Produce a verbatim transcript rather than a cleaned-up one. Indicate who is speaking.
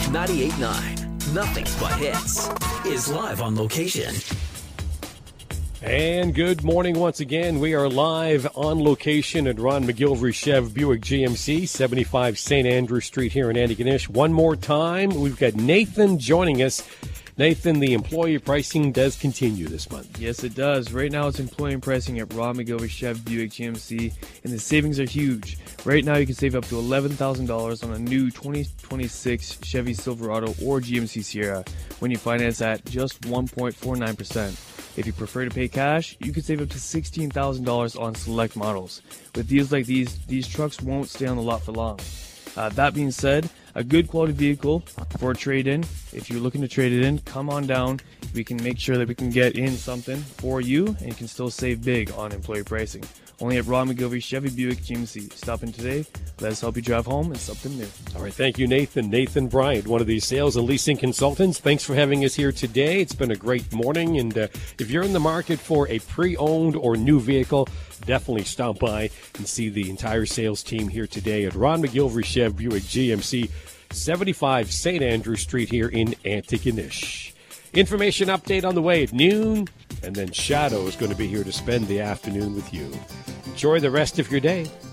Speaker 1: ninety-eight point nine, Nothing But Hits, is live on location.
Speaker 2: And good morning once again. We are live on location at Ron McGilvery Chev Buick G M C, seventy-five Saint Andrew Street here in Antigonish. One more time, we've got Nathan joining us. Nathan, the employee pricing does continue this month.
Speaker 3: Yes, it does. Right now, it's employee pricing at Ron McGilvery Chev Buick G M C, and the savings are huge. Right now, you can save up to eleven thousand dollars on a new twenty twenty-six Chevy Silverado or G M C Sierra when you finance at just one point four nine percent. If you prefer to pay cash, you can save up to sixteen thousand dollars on select models. With deals like these, these trucks won't stay on the lot for long. Uh, that being said, a good quality vehicle for a trade-in. If you're looking to trade it in, come on down. We can make sure that we can get in something for you, and you can still save big on employee pricing. Only at Ron McGilvery Chevy Buick G M C. Stop in today. Let us help you drive home in something new.
Speaker 2: All right, thank you, Nathan. Nathan Bryant, one of these sales and leasing consultants. Thanks for having us here today. It's been a great morning, and uh, if you're in the market for a pre-owned or new vehicle, definitely stop by and see the entire sales team here today at Ron McGilvery Chev Buick G M C, seventy-five Saint Andrew Street here in Antigonish. Information update on the way at noon, and then Shadow is going to be here to spend the afternoon with you. Enjoy the rest of your day.